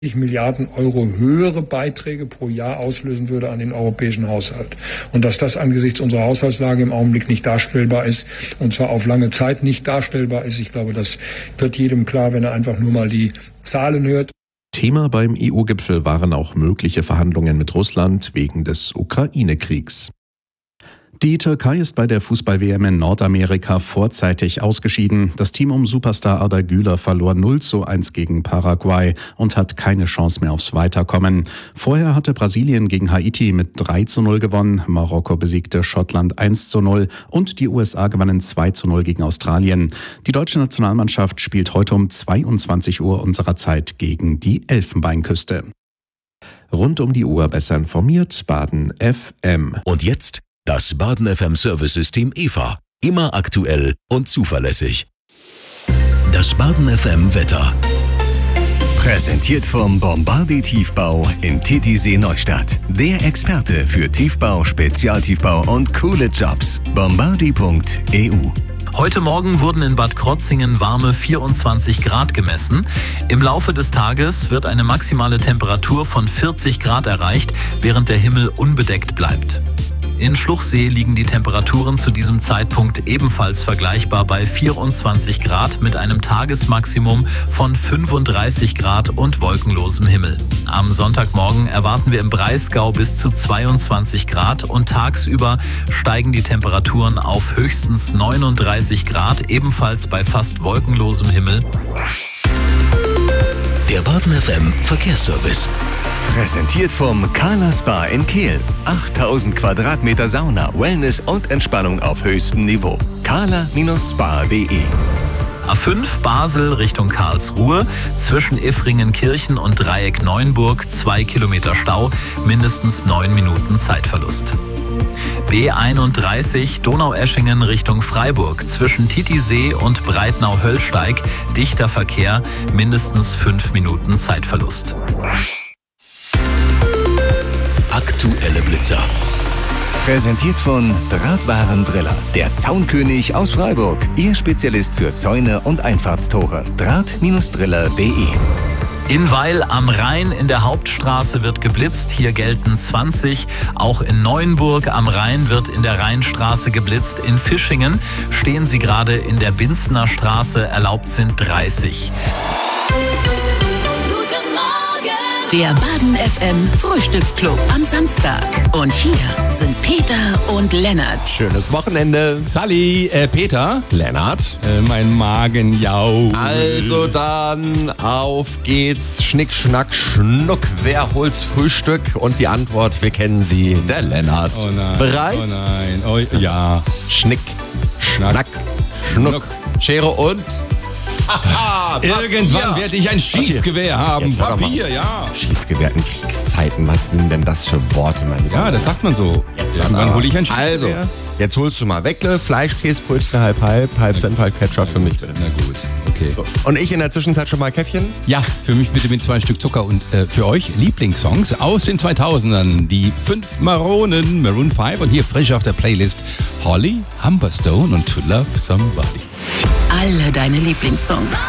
Milliarden Euro höhere Beiträge pro Jahr auslösen würde an den europäischen Haushalt. Und dass das angesichts unserer Haushaltslage im Augenblick nicht darstellbar ist, und zwar auf lange Zeit nicht darstellbar ist, ich glaube, das wird jedem klar, wenn er einfach nur mal die Zahlen hört. Thema beim EU-Gipfel waren auch mögliche Verhandlungen mit Russland wegen des Ukraine-Kriegs. Die Türkei ist bei der Fußball-WM in Nordamerika vorzeitig ausgeschieden. Das Team um Superstar Arda Güler verlor 0:1 gegen Paraguay und hat keine Chance mehr aufs Weiterkommen. Vorher hatte Brasilien gegen Haiti mit 3:0 gewonnen, Marokko besiegte Schottland 1:0 und die USA gewannen 2:0 gegen Australien. Die deutsche Nationalmannschaft spielt heute um 22 Uhr unserer Zeit gegen die Elfenbeinküste. Rund um die Uhr besser informiert, Baden FM. Und jetzt das Baden FM Service-System EVA. Immer aktuell und zuverlässig. Das Baden FM Wetter. Präsentiert vom Bombardier Tiefbau in Titisee Neustadt. Der Experte für Tiefbau, Spezialtiefbau und coole Jobs. Bombardier.eu. Heute Morgen wurden in Bad Krotzingen warme 24 Grad gemessen. Im Laufe des Tages wird eine maximale Temperatur von 40 Grad erreicht, während der Himmel unbedeckt bleibt. In Schluchsee liegen die Temperaturen zu diesem Zeitpunkt ebenfalls vergleichbar bei 24 Grad mit einem Tagesmaximum von 35 Grad und wolkenlosem Himmel. Am Sonntagmorgen erwarten wir im Breisgau bis zu 22 Grad und tagsüber steigen die Temperaturen auf höchstens 39 Grad, ebenfalls bei fast wolkenlosem Himmel. Der Baden FM Verkehrsservice. Präsentiert vom Kala Spa in Kehl. 8000 Quadratmeter Sauna, Wellness und Entspannung auf höchstem Niveau. kala-spa.de. A5 Basel Richtung Karlsruhe, zwischen Iffringenkirchen und Dreieck Neuenburg 2 Kilometer Stau, mindestens 9 Minuten Zeitverlust. B31 Donaueschingen Richtung Freiburg, zwischen Titisee und Breitnau-Höllsteig, dichter Verkehr, mindestens 5 Minuten Zeitverlust. Aktuelle Blitzer. Präsentiert von Drahtwarendriller, der Zaunkönig aus Freiburg. Ihr Spezialist für Zäune und Einfahrtstore. Draht-driller.de. In Weil am Rhein in der Hauptstraße wird geblitzt, hier gelten 20. Auch in Neuenburg am Rhein wird in der Rheinstraße geblitzt. In Fischingen stehen Sie gerade in der Binzner Straße, erlaubt sind 30. Der Baden FM Frühstücksclub am Samstag. Und hier sind Peter und Lennart. Schönes Wochenende. Sally, Peter. Lennart. Mein Magen jault. Also dann, auf geht's. Schnick, schnack, schnuck. Wer holt's Frühstück? Und die Antwort, wir kennen sie, der Lennart. Oh nein. Bereit? Oh nein. Oh ja. Schnick, schnack, schnuck. Schere und... Irgendwann werde ich ein Schießgewehr haben. Papier, ja. Schießgewehr in Kriegszeiten, was sind denn das für Worte, mein Lieber? Ja, das sagt man so. Irgendwann hole ich ein Schießgewehr. Also, jetzt holst du mal Weckle, Fleischkäsebrötchen, halb Senf, halb Ketchup für mich bitte. Na gut, okay. Und ich in der Zwischenzeit schon mal Käffchen? Ja, für mich bitte mit 2 Stück Zucker und für euch Lieblingssongs aus den 2000ern. Die 5 Maronen, Maroon 5 und hier frisch auf der Playlist Holly, Humberstone und To Love Somebody. Alle deine Lieblingssongs.